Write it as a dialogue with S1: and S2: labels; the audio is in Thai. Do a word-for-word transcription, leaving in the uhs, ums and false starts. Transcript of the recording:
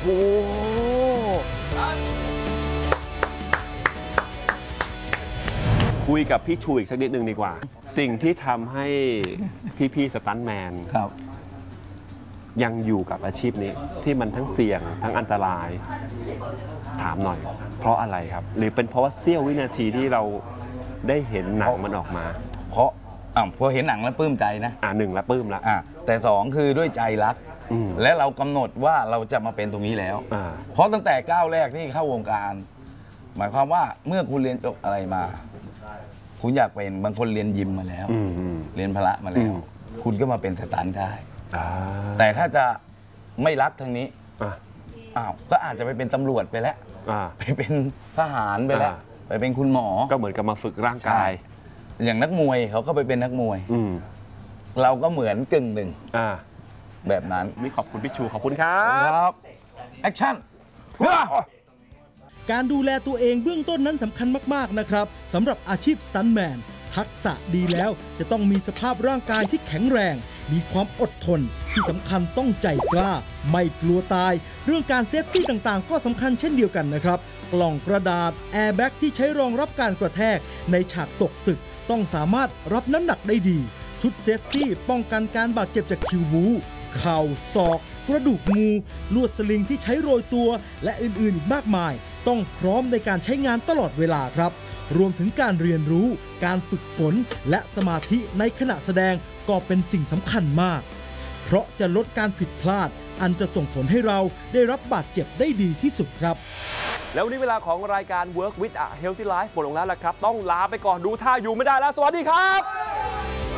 S1: โอ้คุยกับพี่ชูอีกสักนิดนึงดีกว่าสิ่งที่ทำให้พี่ๆสตันท์แมน
S2: ครับ
S1: ยังอยู่กับอาชีพนี้ที่มันทั้งเสี่ยงทั้งอันตรายถามหน่อยเพราะอะไรครับหรือเป็นเพราะว่าเสี้ยววินาทีที่เราได้เห็นหนังมันออกมา
S2: เพราะอ่ะพอเห็นหนังแล้วปลื้มใจนะ
S1: อ่าหนึ่งละปลื้มละ
S2: อ่ะแต่สองคือด้วยใจรักและเรากำหนดว่าเราจะมาเป็นตรงนี้แล้วเพราะตั้งแต่ก้าวแรกที่เข้าวงการหมายความว่าเมื่อคุณเรียนจบอะไรมาคุณอยากเป็นบางคนเรียนยิมมาแล้วเรียนพละมาแล้วคุณก็มาเป็นสตันท์ได้แต่ถ้าจะไม่รักทางนี้อ้าวก็อาจจะไปเป็นตำรวจไปแล้วไปเป็นทหารไปแล้วไปเป็นคุณหมอ
S1: ก็เหมือนกับมาฝึกร่างกาย
S2: อย่างนักมวยเขาก็ไปเป็นนักมวยเราก็เหมือนกึ่งหนึ่งแบบนั้น
S1: นี่ขอบคุณพี่ชูขอบคุณครับ
S2: แอคชั่น
S3: การดูแลตัวเองเบื้องต้นนั้นสำคัญมากๆนะครับสำหรับอาชีพสตันท์แมนทักษะดีแล้วจะต้องมีสภาพร่างกายที่แข็งแรงมีความอดทนที่สำคัญต้องใจกล้าไม่กลัวตายเรื่องการเซฟตี้ต่างๆก็สำคัญเช่นเดียวกันนะครับกล่องกระดาษแอร์แบ็กที่ใช้รองรับการกระแทกในฉากตกตึกต้องสามารถรับน้ำหนักได้ดีชุดเซฟตี้ป้องกันการบาดเจ็บจากคิวบูเข่าศอกกระดูกงูลวดสลิงที่ใช้โรยตัวและอื่นๆอีกมากมายต้องพร้อมในการใช้งานตลอดเวลาครับรวมถึงการเรียนรู้การฝึกฝนและสมาธิในขณะแสดงก็เป็นสิ่งสำคัญมากเพราะจะลดการผิดพลาดอันจะส่งผลให้เราได้รับบาดเจ็บได้ดีที่สุดครับ
S1: แล้ววันนี้เวลาของรายการ Work with a Healthy Life หมดลงแล้วละครับต้องลาไปก่อนดูท่าอยู่ไม่ได้แล้วสวัสดีครับ